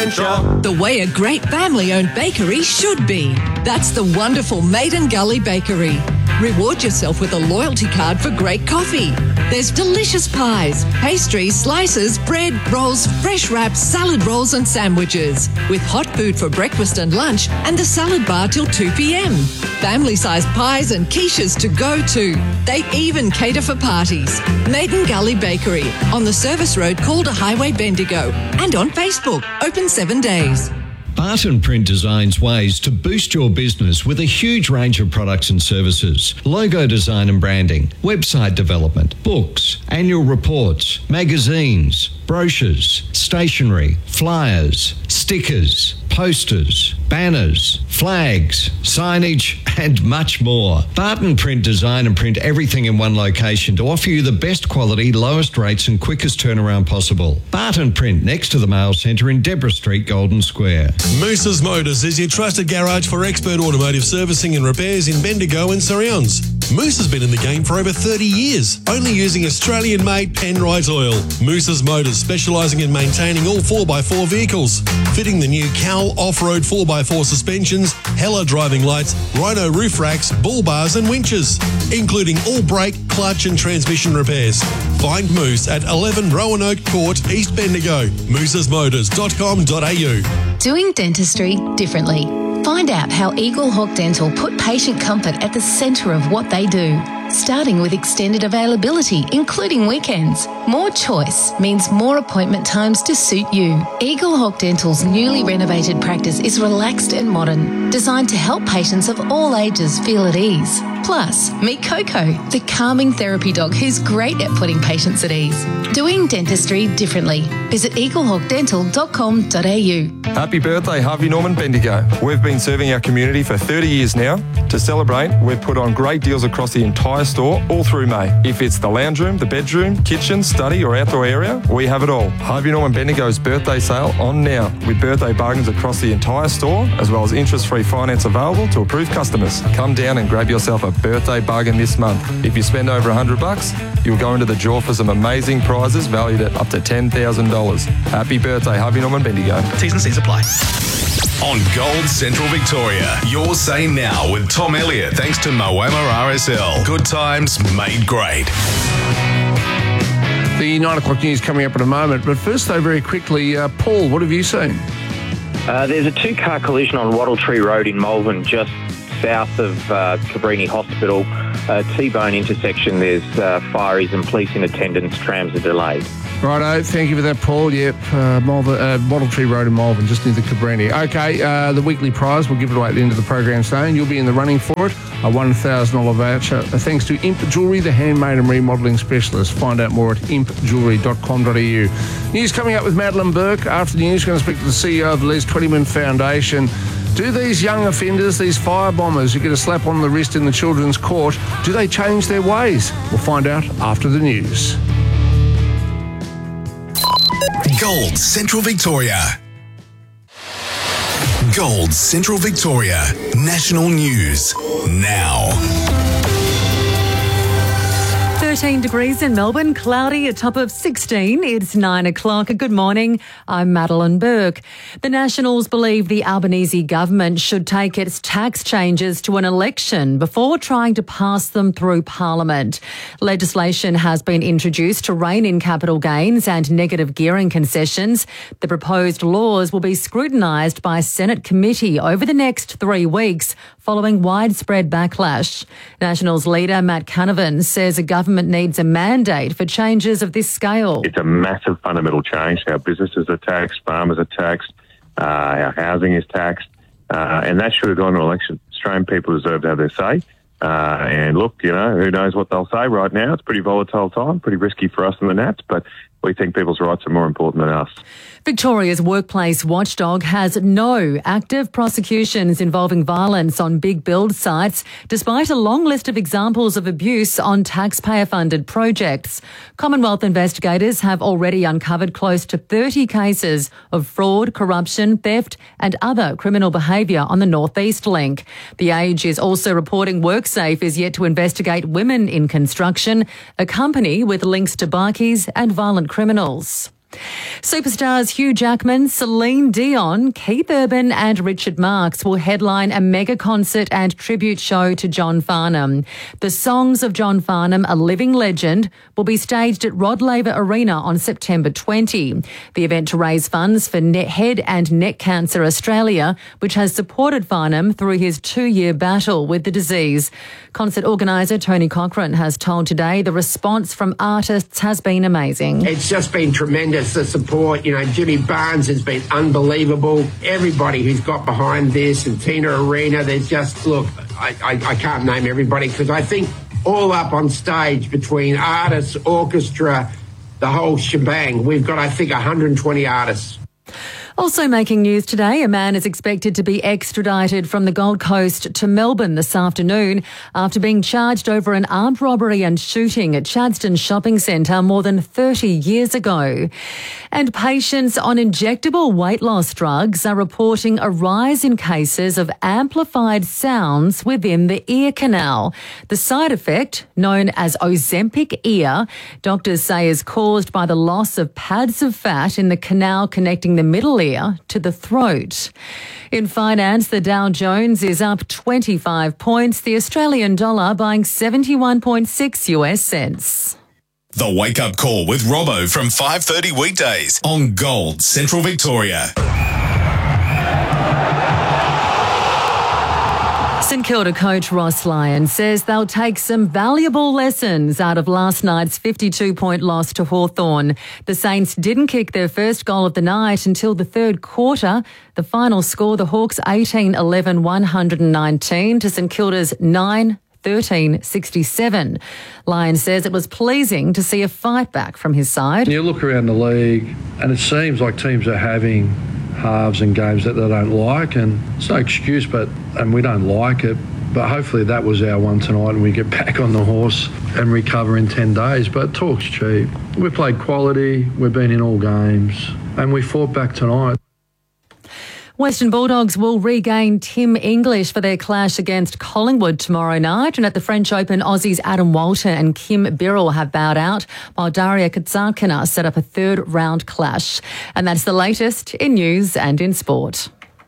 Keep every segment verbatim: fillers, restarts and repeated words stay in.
adventure. The way a great family-owned bakery should be. That's the wonderful Maiden Gully Bakery. Reward yourself with a loyalty card for great coffee. There's delicious pies, pastries, slices, bread, rolls, fresh wraps, salad rolls and sandwiches. With hot food for breakfast and lunch and the salad bar till two p.m. Family-sized pies and quiches to go too. They even cater for parties. Maiden Gully Bakery on the service road Calder Highway, Bendigo, and on Facebook. Open seven days. Barton Print designs ways to boost your business with a huge range of products and services. Logo design and branding, website development, books, annual reports, magazines, brochures, stationery, flyers, stickers, posters, banners, flags, signage and much more. Barton Print design and print everything in one location to offer you the best quality, lowest rates and quickest turnaround possible. Barton Print next to the Mail Centre in Deborah Street, Golden Square. Moose's Motors is your trusted garage for expert automotive servicing and repairs in Bendigo and surrounds. Moose has been in the game for over thirty years, only using Australian-made Penrite oil. Moose's Motors, specialising in maintaining all four by four vehicles, fitting the new Cal off-road four by four suspensions, Hella driving lights, Rhino roof racks, bull bars and winches, including all brake, clutch and transmission repairs. Find Moose at eleven Roanoke Court, East Bendigo. mooses motors dot com dot a u. Doing dentistry differently. Find out how Eagle Hawk Dental put patient comfort at the centre of what they do. Starting with extended availability, including weekends. More choice means more appointment times to suit you. Eagle Hawk Dental's newly renovated practice is relaxed and modern, designed to help patients of all ages feel at ease. Plus, meet Coco, the calming therapy dog who's great at putting patients at ease. Doing dentistry differently. Visit eagle hawk dental dot com dot a u. Happy birthday, Harvey Norman Bendigo. We've been serving our community for thirty years now. To celebrate, we've put on great deals across the entire store all through May. If it's the lounge room, the bedroom, kitchen, study or outdoor area, we have it all. Harvey Norman Bendigo's birthday sale on now with birthday bargains across the entire store as well as interest-free finance available to approved customers. Come down and grab yourself a birthday bargain this month. If you spend over one hundred bucks, you'll go into the draw for some amazing prizes valued at up to ten thousand dollars. Happy birthday, Harvey Norman Bendigo. T's and C's apply. On Gold Central Victoria, your say now with Tom Elliott, thanks to Moama R S L. Good times made great. The nine o'clock news coming up in a moment, but first though, very quickly, uh, Paul, what have you seen? Uh, there's a two-car collision on Wattle Tree Road in Malvern, just south of uh, Cabrini Hospital. Uh, T-bone intersection, there's uh, fireys and police in attendance, trams are delayed. Righto, thank you for that, Paul. Yep, uh, Malvern, uh, Wattle Tree Road in Malvern, just near the Cabrini. Okay, uh, the weekly prize, we'll give it away at the end of the program today, and you'll be in the running for it. A one thousand dollars voucher, uh, thanks to Imp Jewellery, the handmade and remodelling specialist. Find out more at imp jewellery dot com dot a u. News coming up with Madeline Burke. After the news, going to speak to the C E O of the Les Twentyman Foundation. Do these young offenders, these firebombers who get a slap on the wrist in the children's court, do they change their ways? We'll find out after the news. Gold Central Victoria. Gold Central Victoria. National News now. thirteen degrees in Melbourne, cloudy, a top of sixteen. It's nine o'clock. Good morning. I'm Madeline Burke. The Nationals believe the Albanese government should take its tax changes to an election before trying to pass them through Parliament. Legislation has been introduced to rein in capital gains and negative gearing concessions. The proposed laws will be scrutinised by a Senate committee over the next three weeks following widespread backlash. Nationals leader Matt Canavan says a government needs a mandate for changes of this scale. It's a massive fundamental change. Our businesses are taxed, farmers are taxed, uh, our housing is taxed, uh, and that should have gone to election. Australian people deserve to have their say. Uh, and look, you know, who knows what they'll say right now. It's a pretty volatile time, pretty risky for us in the Nats, but we think people's rights are more important than us. Victoria's workplace watchdog has no active prosecutions involving violence on big build sites, despite a long list of examples of abuse on taxpayer-funded projects. Commonwealth investigators have already uncovered close to thirty cases of fraud, corruption, theft and other criminal behaviour on the North East Link. The Age is also reporting WorkSafe is yet to investigate women in construction, a company with links to bikies and violent criminals. Superstars Hugh Jackman, Celine Dion, Keith Urban and Richard Marx will headline a mega concert and tribute show to John Farnham. The Songs of John Farnham, a Living Legend, will be staged at Rod Laver Arena on September twentieth. The event to raise funds for ne- Head and Neck Cancer Australia, which has supported Farnham through his two-year battle with the disease. Concert organiser Tony Cochrane has told Today the response from artists has been amazing. It's just been tremendous, the support. You know, Jimmy Barnes has been unbelievable. Everybody who's got behind this, and Tina Arena, there's just, look, I, I, I can't name everybody because I think all up on stage between artists, orchestra, the whole shebang, we've got, I think, one hundred twenty artists. Also making news today, a man is expected to be extradited from the Gold Coast to Melbourne this afternoon after being charged over an armed robbery and shooting at Chadstone Shopping Centre more than thirty years ago. And patients on injectable weight loss drugs are reporting a rise in cases of amplified sounds within the ear canal. The side effect, known as Ozempic ear, doctors say is caused by the loss of pads of fat in the canal connecting the middle ear to the throat. In finance, the Dow Jones is up twenty-five points, the Australian dollar buying seventy-one point six US cents. The Wake Up Call with Robbo from five thirty weekdays on Gold Central Victoria. St Kilda coach Ross Lyon says they'll take some valuable lessons out of last night's fifty-two point loss to Hawthorn. The Saints didn't kick their first goal of the night until the third quarter. The final score, the Hawks eighteen eleven one nineteen to St Kilda's nine thirteen sixty-seven. Lyon says it was pleasing to see a fight back from his side. You look around the league and it seems like teams are having halves and games that they don't like, and it's no excuse, but and we don't like it, but hopefully that was our one tonight and we get back on the horse and recover in ten days. But talk's cheap. We played quality, we've been in all games, and we fought back tonight. Western Bulldogs will regain Tim English for their clash against Collingwood tomorrow night. And at the French Open, Aussies Adam Walter and Kim Birrell have bowed out, while Daria Katsarkina set up a third round clash. And that's the latest in news and in sport.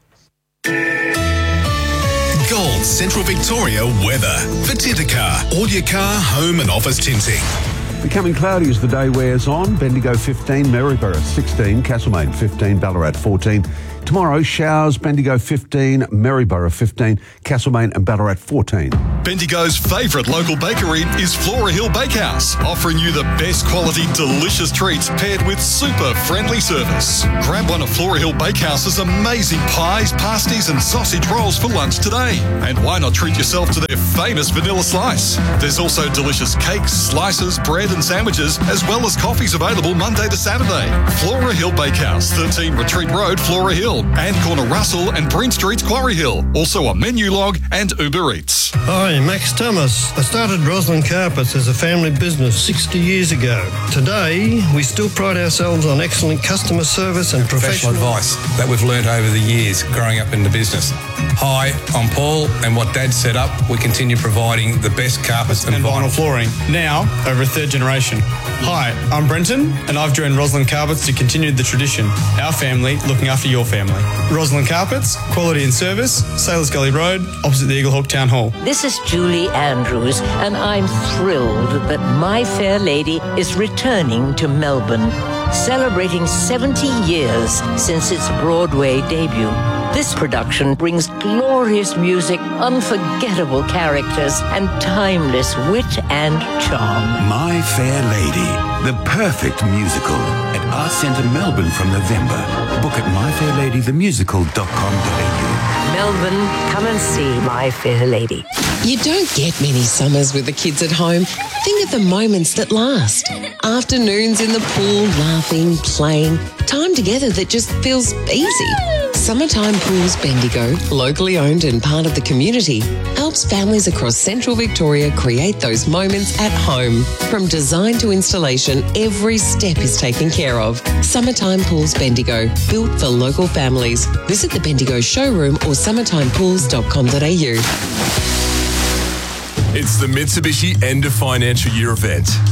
Gold Central Victoria weather for Tintercar. All your car, home and office tinting. Becoming cloudy as the day wears on. Bendigo fifteen, Maryborough sixteen, Castlemaine fifteen, Ballarat fourteen. Tomorrow, showers, Bendigo fifteen, Maryborough fifteen, Castlemaine and Ballarat fourteen. Bendigo's favourite local bakery is Flora Hill Bakehouse, offering you the best quality, delicious treats paired with super friendly service. Grab one of Flora Hill Bakehouse's amazing pies, pasties and sausage rolls for lunch today. And why not treat yourself to their famous vanilla slice? There's also delicious cakes, slices, bread and sandwiches, as well as coffees available Monday to Saturday. Flora Hill Bakehouse, thirteen Retreat Road, Flora Hill, and corner Russell and Bryn Street, Quarry Hill. Also a menu log and Uber Eats. Hi, Max Thomas. I started Roslyn Carpets as a family business sixty years ago. Today, we still pride ourselves on excellent customer service and professional, professional advice that we've learnt over the years growing up in the business. Hi, I'm Paul, and what Dad set up, we continue providing the best carpets and, and vinyl. vinyl flooring, now over a third generation. Hi, I'm Brenton, and I've joined Roslyn Carpets to continue the tradition. Our family looking after your family. Roslyn Carpets, quality and service, Sailors Gully Road, opposite the Eagle Hawk Town Hall. This is Julie Andrews, and I'm thrilled that My Fair Lady is returning to Melbourne, celebrating seventy years since its Broadway debut. This production brings glorious music, unforgettable characters, and timeless wit and charm. My Fair Lady, the perfect musical at Arts Centre Melbourne from November. Book at my fair lady the musical dot com dot a u. Melbourne, come and see My Fair Lady. You don't get many summers with the kids at home. Think of the moments that last. Afternoons in the pool, laughing, playing. Time together that just feels easy. Summertime Pools Bendigo, locally owned and part of the community, helps families across Central Victoria create those moments at home. From design to installation, every step is taken care of. Summertime Pools Bendigo, built for local families. Visit the Bendigo showroom or summertime pools dot com dot a u. It's the Mitsubishi End of Financial Year event.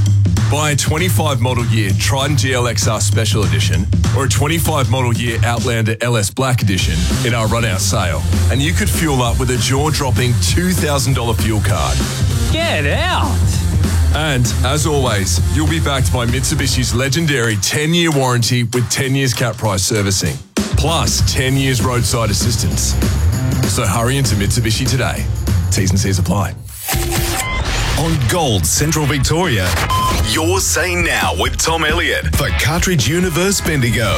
Buy a twenty-five model year Trident G L X R Special Edition or a twenty-five model year Outlander L S Black Edition in our run-out sale, and you could fuel up with a jaw-dropping two thousand dollars fuel card. Get out! And, as always, you'll be backed by Mitsubishi's legendary ten-year warranty with ten years cap price servicing, plus ten years roadside assistance. So hurry into Mitsubishi today. T's and C's apply. On Gold Central Victoria, you're saying now with Tom Elliott for Cartridge Universe Bendigo.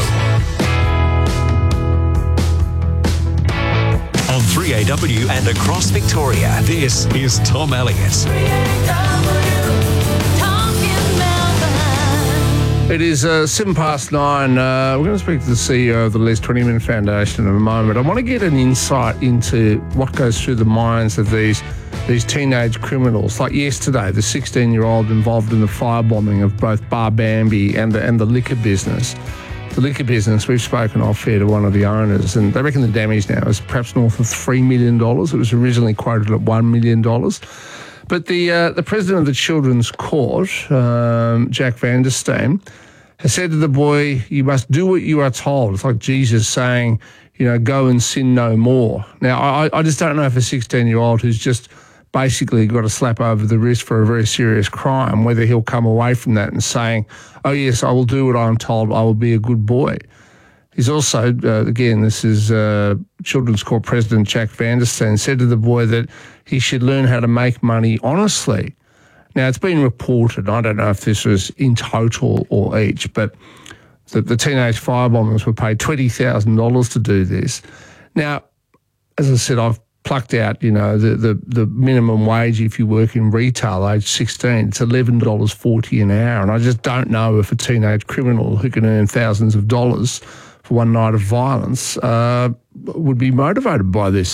On three A W and across Victoria, this is Tom Elliott. It is uh, seven past nine. Uh, we're going to speak to the C E O of the Les twenty Minute Foundation in a moment. I want to get an insight into what goes through the minds of these these teenage criminals. Like yesterday, the sixteen-year-old involved in the firebombing of both Bar Bambi and the, and the liquor business. The liquor business, we've spoken off-air to one of the owners, and they reckon the damage now is perhaps north of three million dollars. It was originally quoted at one million dollars. But the uh, the president of the Children's Court, um, Jack Van der Steen, has said to the boy, you must do what you are told. It's like Jesus saying, you know, go and sin no more. Now, I, I just don't know if a sixteen-year-old who's just basically got a slap over the wrist for a very serious crime, whether he'll come away from that and saying, oh, yes, I will do what I'm told, I will be a good boy. He's also, uh, again, this is uh, Children's Court President Jack Van der Steen, said to the boy that he should learn how to make money honestly. Now, it's been reported, I don't know if this was in total or each, but the, the teenage firebombers were paid twenty thousand dollars to do this. Now, as I said, I've plucked out, you know, the, the, the minimum wage if you work in retail, age sixteen, it's eleven dollars forty an hour. And I just don't know if a teenage criminal who can earn thousands of dollars for one night of violence uh, would be motivated by this.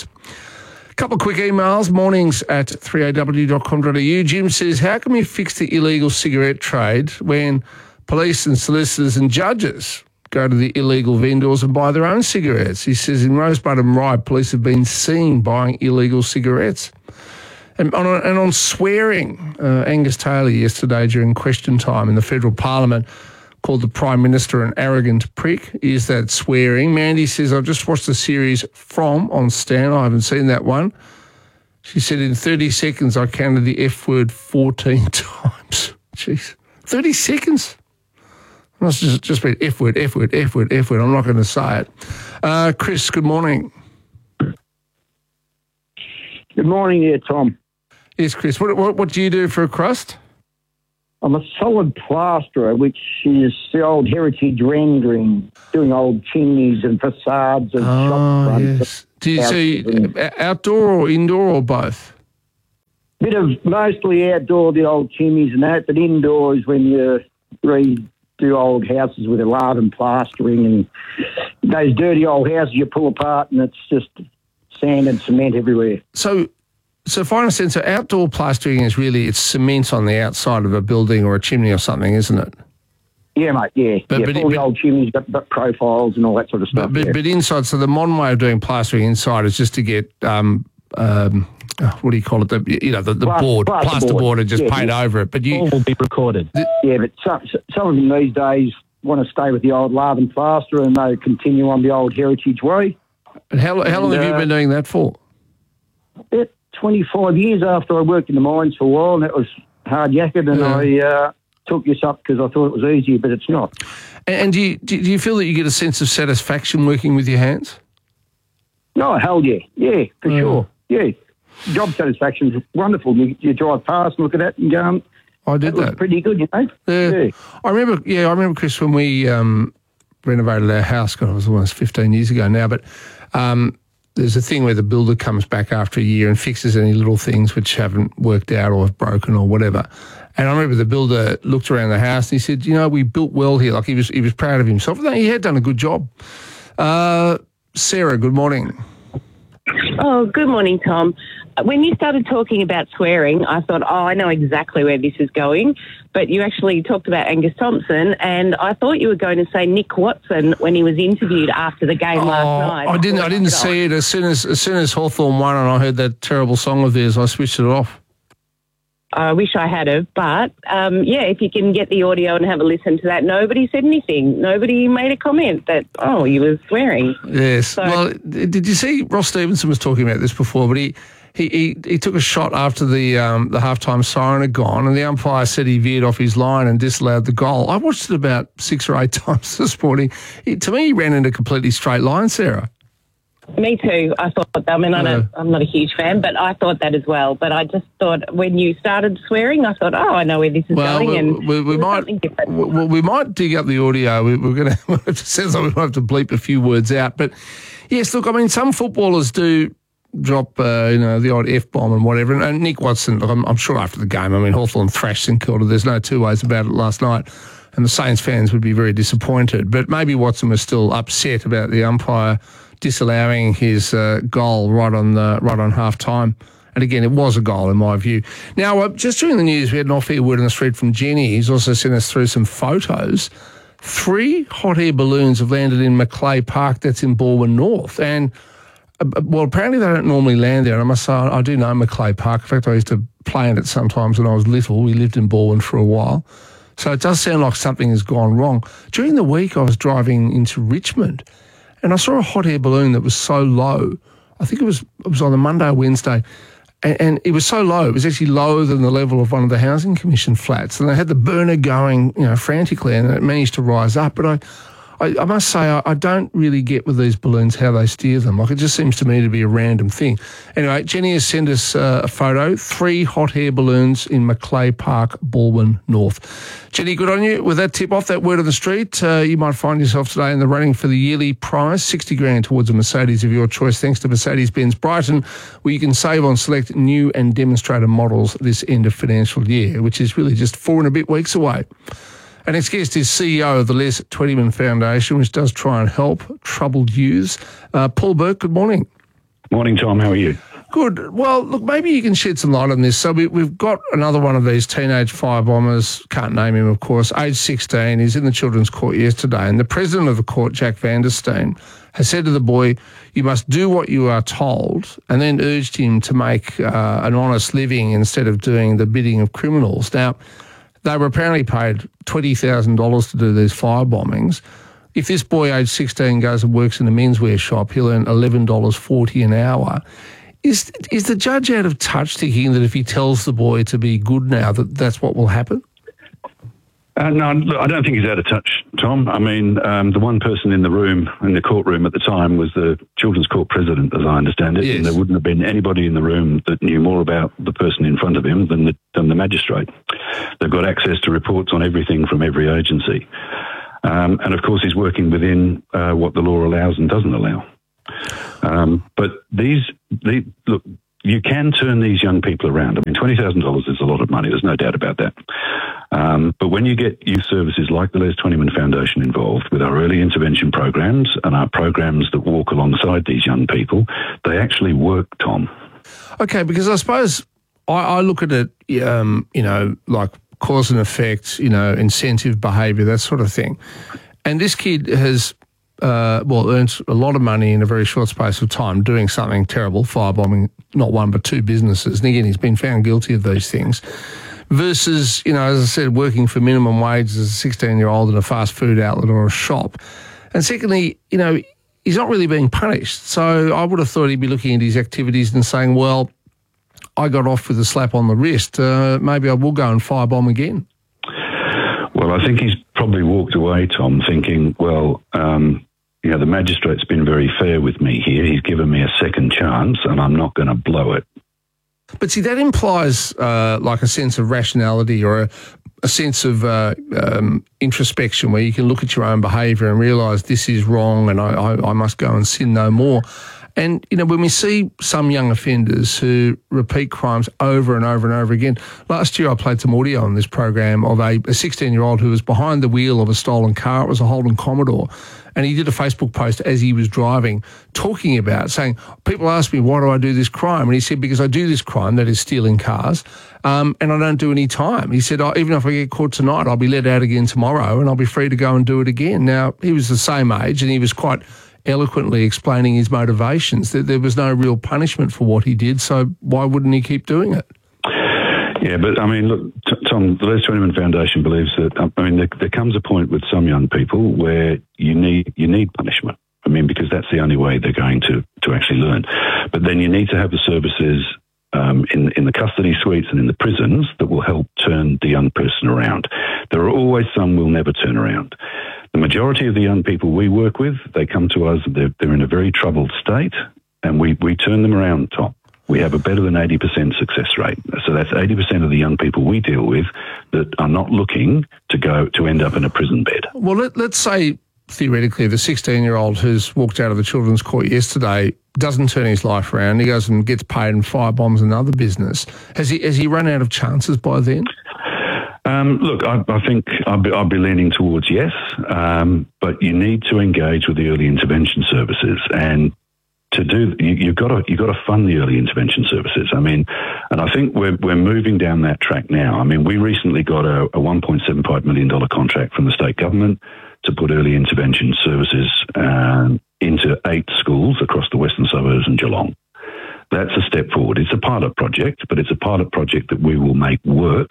A couple of quick emails, mornings at three a w dot com dot a u. Jim says, how can we fix the illegal cigarette trade when police and solicitors and judges go to the illegal vendors and buy their own cigarettes? He says, in Rosebud and Ryde, police have been seen buying illegal cigarettes. And on, and on swearing, uh, Angus Taylor yesterday during question time in the federal parliament called the Prime Minister an arrogant prick. Is that swearing? Mandy says, I've just watched the series From on Stan. I haven't seen that one. She said, in thirty seconds, I counted the F word fourteen times. Jeez, thirty seconds? Must just, just be F word, F word, F word, F word. I'm not going to say it. Uh, Chris, good morning. Good morning, yeah, Tom. Yes, Chris. What, what, what do you do for a crust? I'm a solid plasterer, which is the old heritage rendering, doing old chimneys and facades and oh, shop fronts. Yes. Do you see outdoor or indoor or both? Bit of mostly outdoor, the old chimneys and that, but indoors when you redo old houses with a lard and plastering and those dirty old houses you pull apart and it's just sand and cement everywhere. So, so if I understand, so outdoor plastering is really, it's cement on the outside of a building or a chimney or something, isn't it? Yeah, mate, yeah. But, yeah but, all but, the old chimneys got, got profiles and all that sort of stuff. But, but, yeah. but inside, so the modern way of doing plastering inside is just to get, um, um, what do you call it, the, you know, the, the Plaster, board, plaster plaster board. board and just Yeah, paint yeah. over it. But you... All will be recorded. Yeah, but some, some of them these days want to stay with the old lard and plaster and they continue on the old heritage way. And how, how long And, have you uh, been doing that for? About twenty-five years after I worked in the mines for a while, and that was hard yakking, and Yeah. I uh, took this up because I thought it was easier, but it's not. And, and do, you, do you feel that you get a sense of satisfaction working with your hands? No, hell yeah. Yeah, for Yeah. sure. Yeah. Job satisfaction is wonderful. You, you drive past and look at that and go, um, I did that. that. was pretty good, you know? Yeah. Yeah. I remember, yeah, I remember, Chris, when we um, renovated our house, God, it was almost fifteen years ago now, but um, there's a thing where the builder comes back after a year and fixes any little things which haven't worked out or have broken or whatever. And I remember the builder looked around the house and he said, you know, we built well here. Like he was he was proud of himself. He had done a good job. Uh, Sarah, good morning. Oh, good morning, Tom. When you started talking about swearing, I thought, oh, I know exactly where this is going. But you actually talked about Angus Thompson, and I thought you were going to say Nick Watson when he was interviewed after the game last night. I didn't I didn't see it as soon as as soon as Hawthorn won and I heard that terrible song of theirs, I switched it off. I wish I had have, but um, yeah, if you can get the audio and have a listen to that, nobody said anything. Nobody made a comment that, oh, you were swearing. Yes. So- well, did you see Ross Stevenson was talking about this before, but he he, he, he took a shot after the um, the halftime siren had gone, and the umpire said he veered off his line and disallowed the goal. I watched it about six or eight times this morning. He, to me, he ran in a completely straight line, Sarah. Me too. I thought, I mean, I don't, I'm not a huge fan, but I thought that as well. But I just thought when you started swearing, I thought, oh, I know where this is Well, going. we, and we, we it was might something different. we, we might dig up the audio. We, we're going to. It sounds like we might have to bleep a few words out. But yes, look, I mean, some footballers do drop, uh, you know, the odd F-bomb and whatever. And, and Nick Watson, look, I'm, I'm sure after the game, I mean, Hawthorn thrashed St Kilda. There's no two ways about it last night. And the Saints fans would be very disappointed. But maybe Watson was still upset about the umpire disallowing his uh, goal right on the right on half time. And again, it was a goal in my view. Now, uh, just during the news, we had an off-air word on the street from Jenny. He's also sent us through some photos. Three hot air balloons have landed in Macleay Park, that's in Balwyn North. And, uh, well, apparently they don't normally land there. And I must say, I do know Macleay Park. In fact, I used to play in it sometimes when I was little. We lived in Balwyn for a while. So it does sound like something has gone wrong. During the week, I was driving into Richmond, and I saw a hot air balloon that was so low. I think it was it was on a Monday or Wednesday, and, and it was so low. It was actually lower than the level of one of the Housing Commission flats. And they had the burner going, you know, frantically, and it managed to rise up. But I, I, I must say, I, I don't really get with these balloons how they steer them. Like, it just seems to me to be a random thing. Anyway, Jenny has sent us uh, a photo. Three hot air balloons in Macleay Park, Balwyn North. Jenny, good on you. With that tip off, that word on the street, uh, you might find yourself today in the running for the yearly prize, sixty grand towards a Mercedes of your choice, thanks to Mercedes-Benz Brighton, where you can save on select new and demonstrator models this end of financial year, which is really just four and a bit weeks away. Our next guest is C E O of the Les Twentyman Foundation, which does try and help troubled youths. Uh, Paul Burke, good morning. Morning, Tom. How are you? Good. Well, look, maybe you can shed some light on this. So we, we've got another one of these teenage firebombers, can't name him, of course, age sixteen. He's in the Children's Court yesterday, and the president of the court, Jack Vandersteen, has said to the boy, you must do what you are told, and then urged him to make uh, an honest living instead of doing the bidding of criminals. Now, they were apparently paid twenty thousand dollars to do these firebombings. If this boy, age sixteen, goes and works in a menswear shop, he'll earn eleven dollars forty an hour. Is is the judge out of touch, thinking that if he tells the boy to be good now, that that's what will happen? Uh, no, look, I don't think he's out of touch, Tom. I mean, um, the one person in the room, in the courtroom at the time, was the Children's Court president, as I understand it. Yes. And there wouldn't have been anybody in the room that knew more about the person in front of him than the, than the magistrate. They've got access to reports on everything from every agency. Um, and, of course, he's working within uh, what the law allows and doesn't allow. Um, but these, the, look, you can turn these young people around. I mean, twenty thousand dollars is a lot of money. There's no doubt about that. Um, but when you get youth services like the Les Twentyman Foundation involved with our early intervention programs and our programs that walk alongside these young people, they actually work, Tom. Okay, because I suppose I, I look at it, um, you know, like cause and effect, you know, incentive behaviour, that sort of thing. And this kid has... Uh, well, earns a lot of money in a very short space of time doing something terrible, firebombing not one but two businesses. And again, he's been found guilty of these things. Versus, you know, as I said, working for minimum wage as a sixteen-year-old in a fast food outlet or a shop. And secondly, you know, he's not really being punished. So I would have thought he'd be looking at his activities and saying, well, I got off with a slap on the wrist. Uh, maybe I will go and firebomb again. Well, I think he's probably walked away, Tom, thinking, well, um, you know, the magistrate's been very fair with me here. He's given me a second chance and I'm not going to blow it. But see, that implies uh, like a sense of rationality or a, a sense of uh, um, introspection where you can look at your own behaviour and realise this is wrong and I, I, I must go and sin no more. And, you know, when we see some young offenders who repeat crimes over and over and over again, last year I played some audio on this program of a, a sixteen-year-old who was behind the wheel of a stolen car. It was a Holden Commodore. And he did a Facebook post as he was driving talking about, saying, people ask me, why do I do this crime? And he said, because I do this crime, that is stealing cars, um, and I don't do any time. He said, oh, even if I get caught tonight, I'll be let out again tomorrow and I'll be free to go and do it again. Now, he was the same age and he was quite eloquently explaining his motivations, that there was no real punishment for what he did, so why wouldn't he keep doing it? Yeah, but I mean, look, T- Tom, the Les Twentyman Foundation believes that, I mean, there, there comes a point with some young people where you need you need punishment. I mean, because that's the only way they're going to, to actually learn. But then you need to have the services um, in, in the custody suites and in the prisons that will help turn the young person around. There are always some will never turn around. The majority of the young people we work with, they come to us, they're, they're in a very troubled state, and we, we turn them around, Tom. We have a better than eighty percent success rate. So that's eighty percent of the young people we deal with that are not looking to go to end up in a prison bed. Well, let, let's say, theoretically, the sixteen-year-old who's walked out of the children's court yesterday doesn't turn his life around. He goes and gets paid and firebombs another business. Has he has he run out of chances by then? Um, look, I, I think I'd be, I'd be leaning towards yes, um, but you need to engage with the early intervention services, and to do you, you've got to you've got to fund the early intervention services. I mean, and I think we're we're moving down that track now. I mean, we recently got a, a one point seven five million dollar contract from the state government to put early intervention services um, into eight schools across the western suburbs and Geelong. That's a step forward. It's a pilot project, but it's a pilot project that we will make work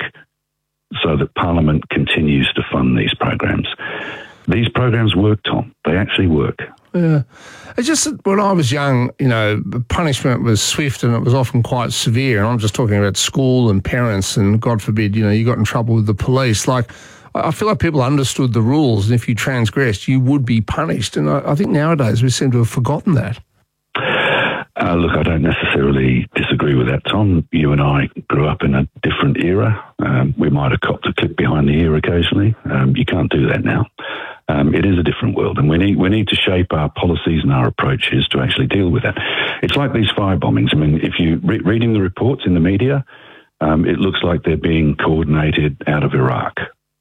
so that Parliament continues to fund these programs. These programs work, Tom. They actually work. Yeah. It's just that when I was young, you know, punishment was swift and it was often quite severe. And I'm just talking about school and parents and, God forbid, you know, you got in trouble with the police. Like, I feel like people understood the rules, and if you transgressed, you would be punished. And I, I think nowadays we seem to have forgotten that. Uh, look, I don't necessarily disagree with that, Tom. You and I grew up in a different era. Um, we might have copped a clip behind the ear occasionally. Um, you can't do that now. Um, it is a different world, and we need we need to shape our policies and our approaches to actually deal with that. It's like these fire bombings. I mean, if you re- reading the reports in the media, um, it looks like they're being coordinated out of Iraq.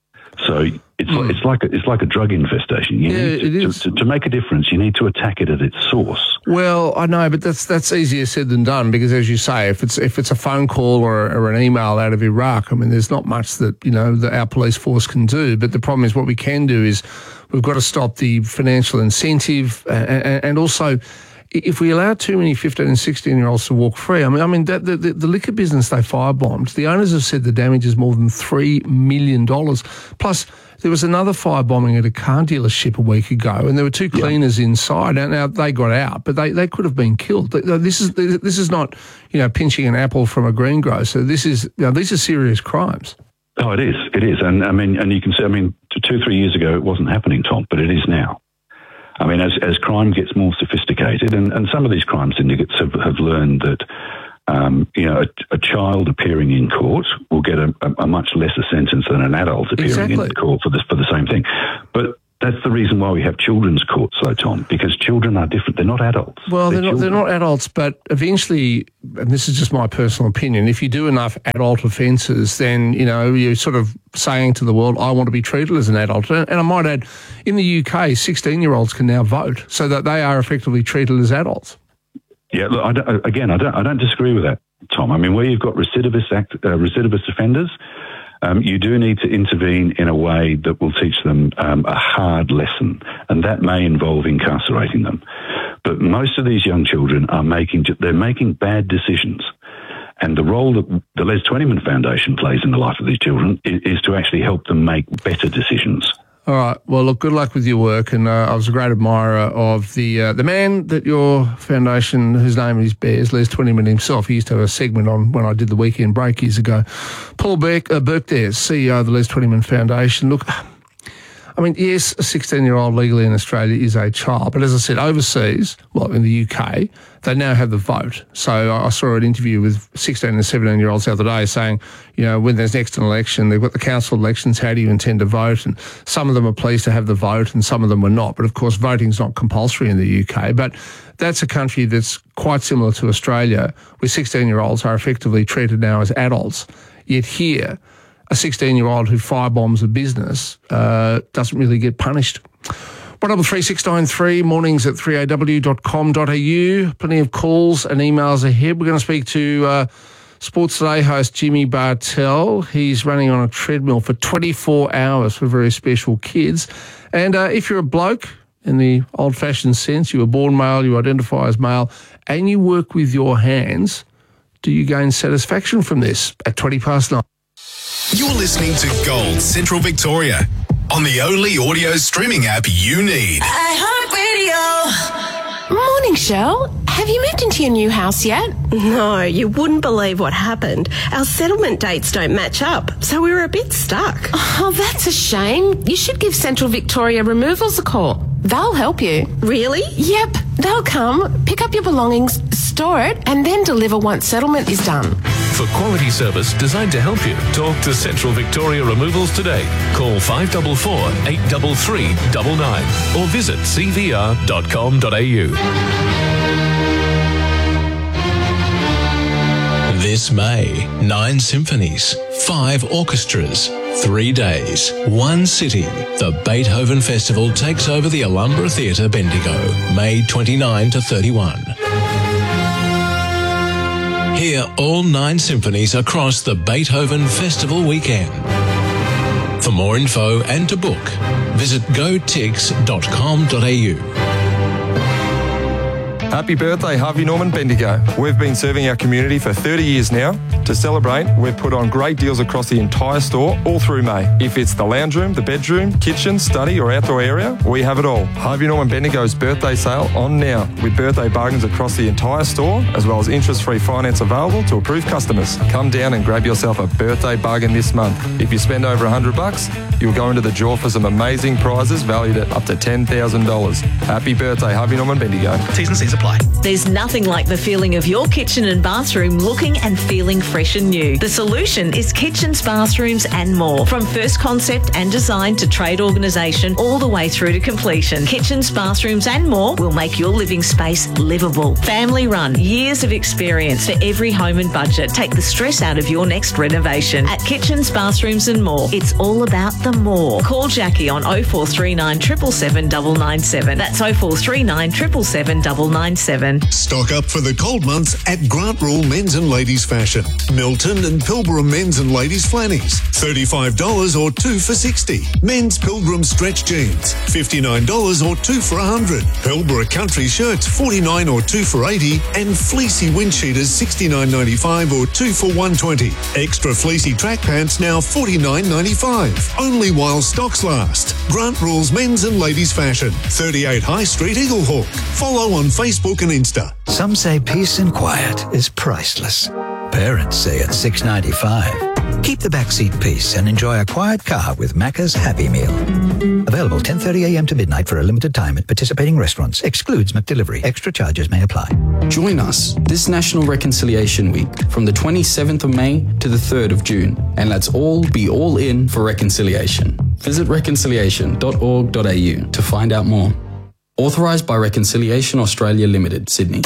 So it's mm. it's like a, it's like a drug infestation. You yeah, need to, it is. To, to, to make a difference, you need to attack it at its source. Well, I know, but that's that's easier said than done, because, as you say, if it's if it's a phone call or, or an email out of Iraq, I mean, there's not much that you know that our police force can do. But the problem is, what we can do is we've got to stop the financial incentive, and, and also, if we allow too many fifteen and sixteen year olds to walk free, I mean, I mean that, the, the, the liquor business they firebombed, the owners have said the damage is more than three million dollars. Plus, there was another firebombing at a car dealership a week ago, and there were two cleaners yeah. inside. Now they got out, but they, they could have been killed. This is this is not you know pinching an apple from a greengrocer. This is you know, these are serious crimes. Oh, it is. It is, and I mean, and you can see. I mean, two three years ago it wasn't happening, Tom, but it is now. I mean, as as crime gets more sophisticated, and, and some of these crime syndicates have, have learned that, um, you know, a, a child appearing in court will get a, a, a much lesser sentence than an adult appearing exactly. in court for this for the same thing. But that's the reason why we have children's courts, though, Tom, because children are different. They're not adults. Well, they're, they're not, they're not adults, but eventually, and this is just my personal opinion, if you do enough adult offences, then, you know, you're sort of saying to the world, I want to be treated as an adult. And I might add, in the U K, sixteen-year-olds can now vote, so that they are effectively treated as adults. Yeah, look, I don't, again, I don't, I don't disagree with that, Tom. I mean, where you've got recidivist act, uh, recidivist offenders, Um, you do need to intervene in a way that will teach them um, a hard lesson, and that may involve incarcerating them. But most of these young children are making, they're making bad decisions. And the role that the Les Twentyman Foundation plays in the life of these children is, is to actually help them make better decisions. All right. Well, look, good luck with your work. And uh, I was a great admirer of the uh, the man that your foundation, whose name is bears, Les Twentyman himself. He used to have a segment on when I did the Weekend Break years ago. Paul Burke, uh, Burke there, C E O of the Les Twentyman Foundation. Look, I mean, yes, a sixteen-year-old legally in Australia is a child. But as I said, overseas, well, in the U K, they now have the vote. So I saw an interview with sixteen and seventeen-year-olds the other day saying, you know, when there's next an election, they've got the council elections, how do you intend to vote? And some of them are pleased to have the vote and some of them were not. But, of course, voting's not compulsory in the U K. But that's a country that's quite similar to Australia, where sixteen-year-olds are effectively treated now as adults. Yet here, a sixteen-year-old who firebombs a business uh, doesn't really get punished. one double three six nine three, mornings at three a w dot com dot a u. Plenty of calls and emails ahead. We're going to speak to uh, Sports Today host Jimmy Bartell. He's running on a treadmill for twenty-four hours for very special kids. And uh, if you're a bloke, in the old-fashioned sense, you were born male, you identify as male, and you work with your hands, Do you gain satisfaction from this? At twenty past nine. You're listening to Gold Central Victoria on the only audio streaming app you need. iHeartRadio. Morning, Shell. Have you moved into your new house yet? No, you wouldn't believe what happened. Our settlement dates don't match up, so we were a bit stuck. Oh, that's a shame. You should give Central Victoria Removals a call. They'll help you. Really? Yep. They'll come, pick up your belongings, store it, and then deliver once settlement is done. For quality service designed to help you, talk to Central Victoria Removals today. Call five four four, eight three three, nine nine or visit c v r dot com dot a u. This May, nine symphonies, five orchestras, three days, one city. The Beethoven Festival takes over the Alhambra Theatre, Bendigo, May twenty-ninth to thirty-first. Hear all nine symphonies across the Beethoven Festival weekend. For more info and to book, visit go tigs dot com dot a u. Happy birthday, Harvey Norman Bendigo. We've been serving our community for thirty years now. To celebrate, we've put on great deals across the entire store all through May. If it's the lounge room, the bedroom, kitchen, study or outdoor area, we have it all. Harvey Norman Bendigo's birthday sale on now with birthday bargains across the entire store as well as interest-free finance available to approved customers. Come down and grab yourself a birthday bargain this month. If you spend over one hundred bucks, you'll go into the draw for some amazing prizes valued at up to ten thousand dollars. Happy birthday, Harvey Norman Bendigo. T's and C's apply. There's nothing like the feeling of your kitchen and bathroom looking and feeling fresh and new. The solution is kitchens, bathrooms and more. From first concept and design to trade organisation all the way through to completion. Kitchens, bathrooms and more will make your living space livable. Family run, years of experience for every home and budget. Take the stress out of your next renovation. At Kitchens, Bathrooms and More, it's all about the more. Call Jackie on oh four three nine, seven seven seven, nine nine seven. That's oh four three nine, seven seven seven, nine nine seven. Stock up for the cold months at Grant Rule Men's and Ladies Fashion. Milton and Pilbara Men's and Ladies Flannies, thirty-five dollars or two for sixty. Men's Pilgrim Stretch Jeans, fifty-nine dollars or two for one hundred. Pilbara Country Shirts, forty-nine dollars or two for eighty. And Fleecy Wind Cheaters, sixty-nine ninety-five or two for one twenty. Extra Fleecy Track Pants now forty-nine ninety-five. Only while stocks last. Grant Rule's Men's and Ladies Fashion, thirty-eight High Street, Eaglehawk. Follow on Facebook and Insta. Some say peace and quiet is priceless. Parents say it's six dollars and ninety-five cents. Keep the backseat peace and enjoy a quiet car with Macca's Happy Meal. Available ten thirty a m to midnight for a limited time at participating restaurants. Excludes McDelivery. Extra charges may apply. Join us this National Reconciliation Week from the twenty-seventh of May to the third of June. And let's all be all in for reconciliation. Visit reconciliation dot org dot a u to find out more. Authorised by Reconciliation Australia Limited, Sydney.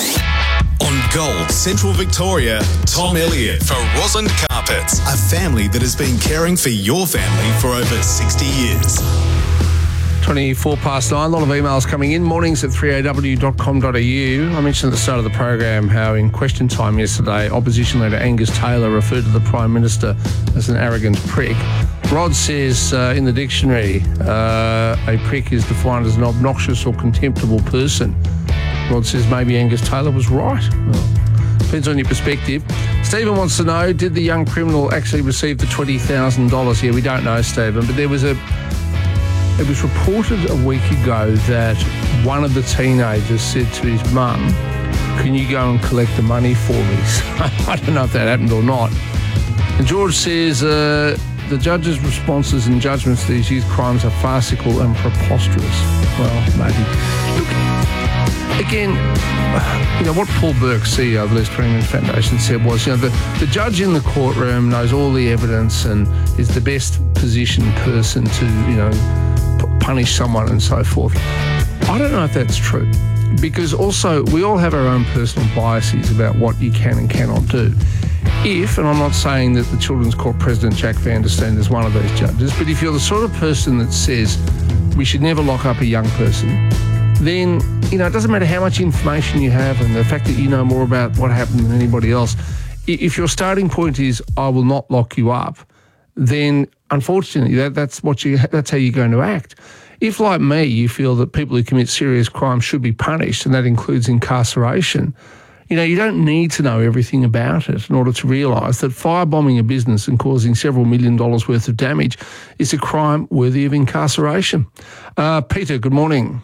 On Gold Central Victoria, Tom Elliott for Roslyn Carpets, a family that has been caring for your family for over sixty years. twenty-four past nine, a lot of emails coming in. Mornings at three a w dot com dot a u. I mentioned at the start of the program how in question time yesterday, opposition leader Angus Taylor referred to the Prime Minister as an arrogant prick. Rod says uh, in the dictionary, uh, a prick is defined as an obnoxious or contemptible person. Rod says maybe Angus Taylor was right. Well, depends on your perspective. Stephen wants to know, did the young criminal actually receive the twenty thousand dollars? Yeah, we don't know, Stephen, but there was a... It was reported a week ago that one of the teenagers said to his mum, can you go and collect the money for me? So, I don't know if that happened or not. And George says... Uh, The judge's responses and judgments to these youth crimes are farcical and preposterous. Well, maybe. Look, again, you know, what Paul Burke, C E O of the Les Premium Foundation, said was, you know, the, the judge in the courtroom knows all the evidence and is the best positioned person to, you know, p- punish someone and so forth. I don't know if that's true, because also we all have our own personal biases about what you can and cannot do. If, and I'm not saying that the Children's Court President Jack Van der Steen is one of these judges, but if you're the sort of person that says we should never lock up a young person, then, you know, it doesn't matter how much information you have and the fact that you know more about what happened than anybody else. If your starting point is, I will not lock you up, then unfortunately that, that's what you, that's how you're going to act. If, like me, you feel that people who commit serious crimes should be punished, and that includes incarceration, You know, you don't need to know everything about it in order to realise that firebombing a business and causing several million dollars worth of damage is a crime worthy of incarceration. Uh, Peter, good morning.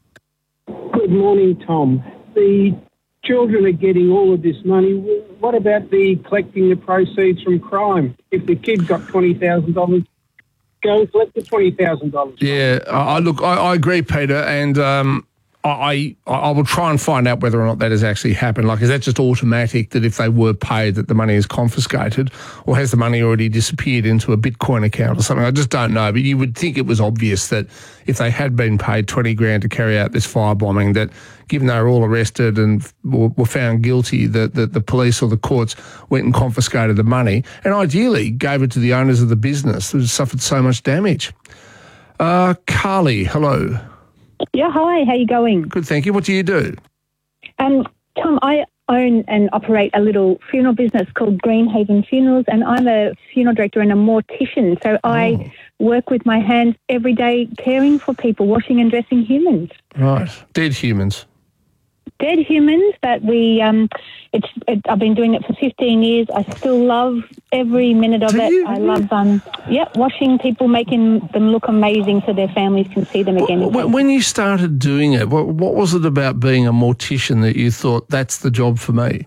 Good morning, Tom. The children are getting all of this money. What about the collecting the proceeds from crime? If the kid got twenty thousand dollars, go collect the twenty thousand dollars. Yeah, I, I look, I, I agree, Peter, and um, I, I I will try and find out whether or not that has actually happened. Like, is that just automatic that if they were paid that the money is confiscated, or has the money already disappeared into a Bitcoin account or something? I just don't know, but you would think it was obvious that if they had been paid twenty grand to carry out this firebombing, that given they were all arrested and were found guilty, that, that the police or the courts went and confiscated the money and ideally gave it to the owners of the business that had suffered so much damage. Uh, Carly, hello. Yeah, hi, how you going? Good, thank you. What do you do? Um, Tom, I own and operate a little funeral business called Greenhaven Funerals, and I'm a funeral director and a mortician, so oh. I work with my hands every day caring for people, washing and dressing humans. Right, dead humans. Dead humans that we, um, it's, it, I've been doing it for fifteen years. I still love every minute of do it. You? I love, um, yeah, washing people, making them look amazing so their families can see them again. When, when you started doing it, what, what was it about being a mortician that you thought, that's the job for me?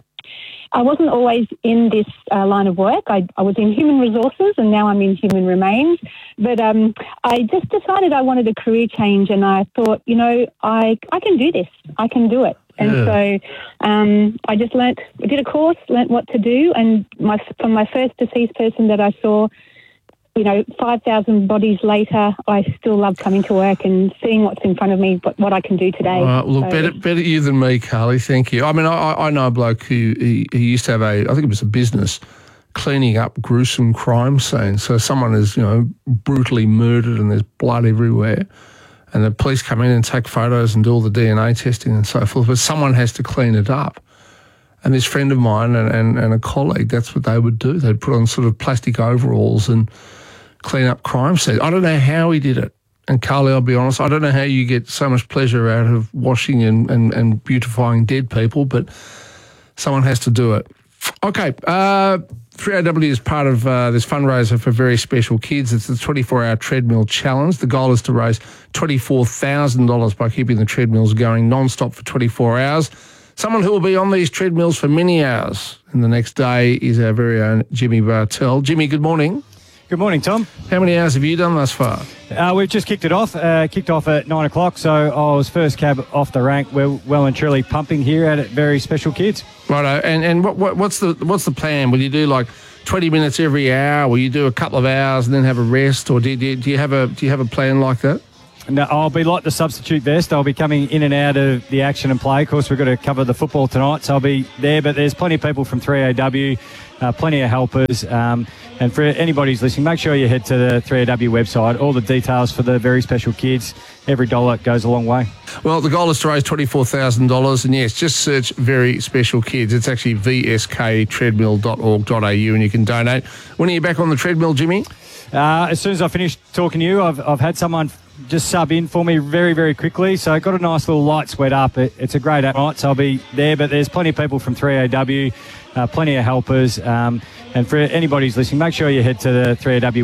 I wasn't always in this uh, line of work. I, I was in human resources and now I'm in human remains. But um, I just decided I wanted a career change, and I thought, you know, I I can do this. I can do it. And yeah. so um, I just learnt, I did a course, learnt what to do, and my from my first deceased person that I saw, you know, five thousand bodies later, I still love coming to work and seeing what's in front of me, what, what I can do today. All right, well, look, so, better, better you than me, Carly, thank you. I mean, I, I know a bloke who he, he used to have a, I think it was a business, cleaning up gruesome crime scenes. So someone is, you know, brutally murdered and there's blood everywhere, and the police come in and take photos and do all the D N A testing and so forth, but someone has to clean it up. And this friend of mine and, and, and a colleague, that's what they would do. They'd put on sort of plastic overalls and clean up crime scenes. I don't know how he did it. And Carly, I'll be honest, I don't know how you get so much pleasure out of washing and, and, and beautifying dead people, but someone has to do it. Okay, uh, three A W is part of uh, this fundraiser for very special kids. It's the twenty-four hour treadmill challenge. The goal is to raise twenty-four thousand dollars by keeping the treadmills going non-stop for twenty-four hours. Someone who will be on these treadmills for many hours and the next day is our very own Jimmy Bartell. Jimmy, good morning. Good morning, Tom. How many hours have you done thus far? Uh, we've just kicked it off. Uh, kicked off at nine o'clock, so I was first cab off the rank. We're well and truly pumping here at Very Special Kids. Righto. And and what, what what's the what's the plan? Will you do like twenty minutes every hour? Will you do a couple of hours and then have a rest, or do you, do you have a do you have a plan like that? No, I'll be like the substitute vest. I'll be coming in and out of the action and play. Of course, we've got to cover the football tonight, so I'll be there. But there's plenty of people from three A W, uh, plenty of helpers. Um, and for anybody who's listening, make sure you head to the three A W website. All the details for the Very Special Kids. Every dollar goes a long way. Well, the goal is to raise twenty-four thousand dollars. And yes, just search Very Special Kids. It's actually v s k treadmill dot org dot a u and you can donate. When are you back on the treadmill, Jimmy? Uh, as soon as I finish talking to you, I've, I've had someone just sub in for me very, very quickly. So I got a nice little light sweat up. It, it's a great night, so I'll be there. But there's plenty of people from three A W, uh, plenty of helpers. Um, and for anybody who's listening, make sure you head to the three A W